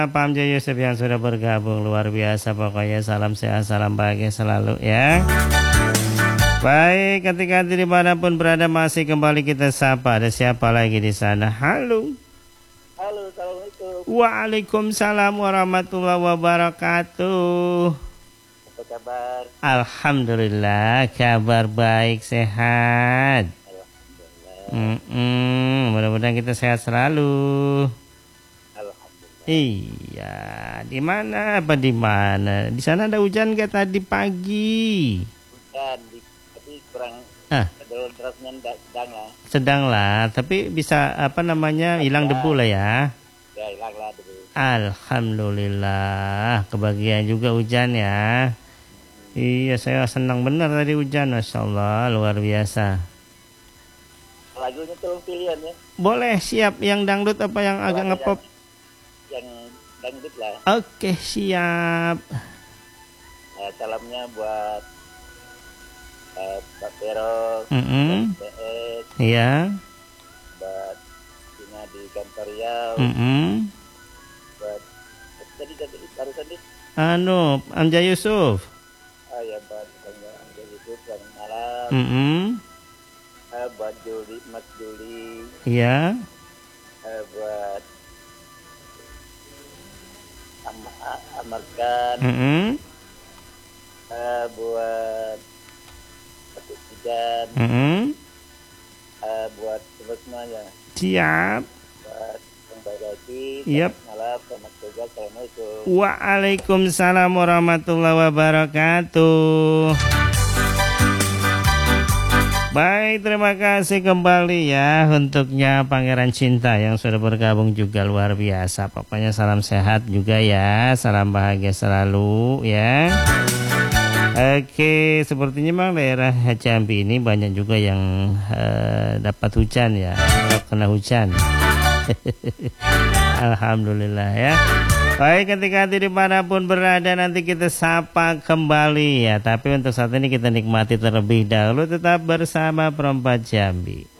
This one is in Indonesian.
Pak Amjo Yusuf yang sudah bergabung, luar biasa pokoknya. Salam sehat, salam bahagia selalu ya. Baik, ketika dimanapun berada masih kembali kita sapa. Ada siapa lagi di sana? Halo. Halo, assalamualaikum. Waalaikumsalam warahmatullahi wabarakatuh. Apa kabar? Alhamdulillah, kabar baik, sehat. Alhamdulillah. Mudah-mudahan kita sehat selalu. Alhamdulillah. Iya, di mana? Apa di mana? Di sana ada hujan nggak tadi pagi? Hujan, tapi kurang. Derasnya sedang lah. Sedang lah, tapi bisa hilang debu lah ya. Ya, hilang lah debu. Alhamdulillah, kebagian juga hujan ya. Iya, saya senang benar tadi hujan, Masya Allah, luar biasa. Lagunya tolong pilihan ya. Boleh, siap. Yang dangdut apa yang agak ngepop? Yang dangdut lah. Oke, siap. Salamnya buat Pak Pero, PS, iya. buat Cina di kantor Riau, buat tadi barusan nih. Amja Yusuf. Ya buat Anja Yusuf, selamat malam. Buat Juli, Mas Juli. Iya. Buat Amarkan. Buat Patuk Hujan. Buat semuanya. Siap. Buat Bang Bagasi. Yep. Selamat malam, selamat kerja, assalamualaikum. Waalaikumsalam warahmatullahi wabarakatuh. Baik, terima kasih kembali ya untuknya Pangeran Cinta yang sudah bergabung juga, luar biasa. Pokoknya salam sehat juga ya, salam bahagia selalu ya. Oke, sepertinya memang daerah Jambi ini banyak juga yang dapat hujan ya, atau kena hujan. Alhamdulillah ya. Baik, ketika dimanapun berada nanti kita sapa kembali ya. Tapi untuk saat ini kita nikmati terlebih dahulu, tetap bersama Perempat Jambi.